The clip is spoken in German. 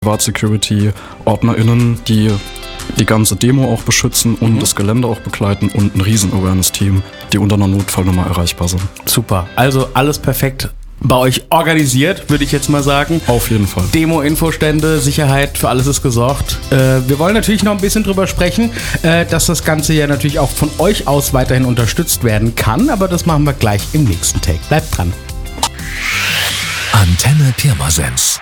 Privat-Security-OrdnerInnen, die die ganze Demo auch beschützen und das Gelände auch begleiten und ein Riesen-Awareness-Team, die unter einer Notfallnummer erreichbar sind. Super, also alles perfekt bei euch organisiert, würde ich jetzt mal sagen. Auf jeden Fall. Demo, Infostände, Sicherheit, für alles ist gesorgt. Wir wollen natürlich noch ein bisschen drüber sprechen, dass das Ganze ja natürlich auch von euch aus weiterhin unterstützt werden kann, aber das machen wir gleich im nächsten Take. Bleibt dran. Antenne Pirmasens.